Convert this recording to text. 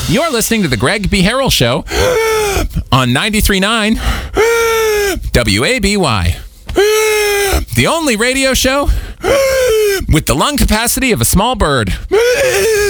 You're listening to The Greg B. Harrell Show on 93.9 WABY. The only radio show with the lung capacity of a small bird.